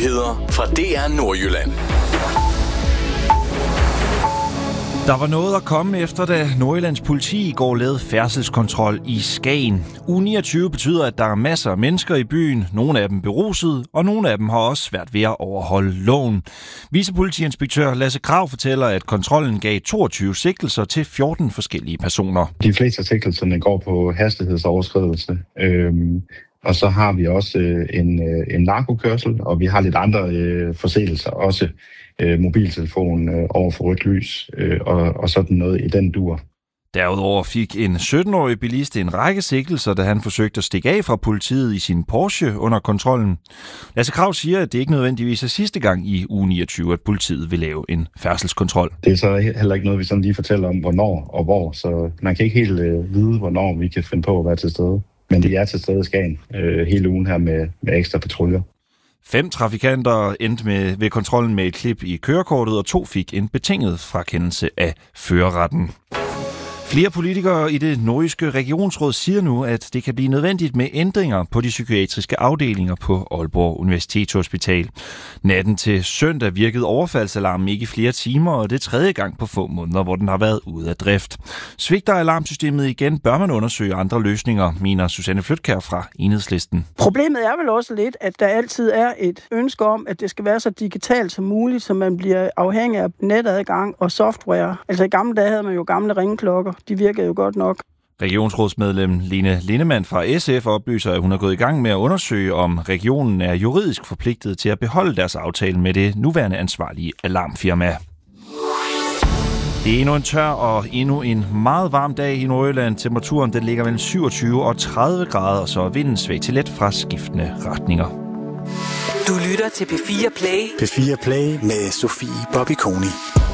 Nyheder fra DR Nordjylland. Der var noget at komme efter, da Nordjyllands politi i går lavede færdselskontrol i Skagen. Uge 29 betyder, at der er masser af mennesker i byen. Nogle af dem beruset, og nogle af dem har også svært ved at overholde loven. Vicepolitiinspektør Lasse Krag fortæller, at kontrollen gav 22 sigtelser til 14 forskellige personer. De fleste af sigtelserne går på hastighedsoverskridelse. Og så har vi også en narkokørsel, og vi har lidt andre forseelser også. Mobiltelefon over for rødt lys og sådan noget i den dur. Derudover fik en 17-årig bilist en række sigtelser, da han forsøgte at stikke af fra politiet i sin Porsche under kontrollen. Lasse Krag siger, at det ikke nødvendigvis er sidste gang i uge 29, at politiet vil lave en færdselskontrol. Det er så heller ikke noget, vi sådan lige fortæller om, hvornår og hvor, så man kan ikke helt vide, hvornår vi kan finde på at være til stede. Men det er til stede i Skagen hele ugen her med ekstra patruljer. 5 trafikanter endte ved kontrollen med et klip i kørekortet, og 2 fik en betinget frakendelse af førerretten. Flere politikere i det nordjyske regionsråd siger nu, at det kan blive nødvendigt med ændringer på de psykiatriske afdelinger på Aalborg Universitetshospital. Natten til søndag virkede overfaldsalarmen ikke i flere timer, og det er 3. gang på få måneder, hvor den har været ude af drift. Svigter alarmsystemet igen, bør man undersøge andre løsninger, mener Susanne Flytkjær fra Enhedslisten. Problemet er vel også lidt, at der altid er et ønske om, at det skal være så digitalt som muligt, så man bliver afhængig af netadgang og software. Altså i gamle dage havde man jo gamle ringeklokker. De virkede jo godt nok. Regionsrådsmedlem Lene Lindemann fra SF oplyser, at hun er gået i gang med at undersøge, om regionen er juridisk forpligtet til at beholde deres aftale med det nuværende ansvarlige alarmfirma. Det er endnu en tør og endnu en meget varm dag i Nordjylland. Temperaturen den ligger mellem 27 og 30 grader, og så er vinden svag til let fra skiftende retninger. Du lytter til P4 Play. P4 Play med Sofie Bobby Koni.